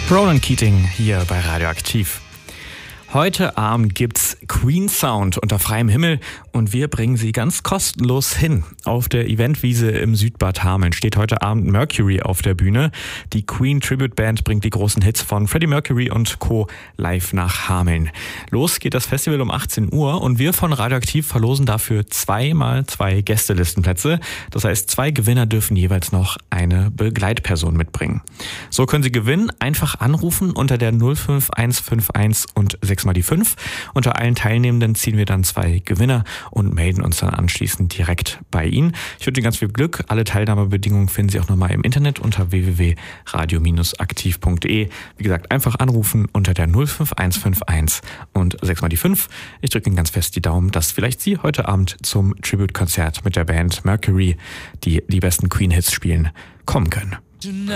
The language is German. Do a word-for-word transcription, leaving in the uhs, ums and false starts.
Ronan Keating hier bei Radioaktiv. Heute Abend gibt's Queen Sound unter freiem Himmel und wir bringen sie ganz kostenlos hin. Auf der Eventwiese im Südbad Hameln steht heute Abend Mercury auf der Bühne. Die Queen Tribute Band bringt die großen Hits von Freddie Mercury und Co. live nach Hameln. Los geht das Festival um achtzehn Uhr und wir von Radioaktiv verlosen dafür zweimal zwei Gästelistenplätze. Das heißt, zwei Gewinner dürfen jeweils noch eine Begleitperson mitbringen. So können Sie gewinnen, einfach anrufen unter der null fünf eins fünf eins und sechs mal die fünf. Unter allen Teilnehmenden ziehen wir dann zwei Gewinner und melden uns dann anschließend direkt bei Ihnen. Ich wünsche Ihnen ganz viel Glück. Alle Teilnahmebedingungen finden Sie auch nochmal im Internet unter w w w punkt radio aktiv punkt de. Wie gesagt, einfach anrufen unter der null fünf eins fünf eins und sechs mal die fünf. Ich drücke Ihnen ganz fest die Daumen, dass vielleicht Sie heute Abend zum Tribute-Konzert mit der Band Mercury, die die besten Queen-Hits spielen, kommen können.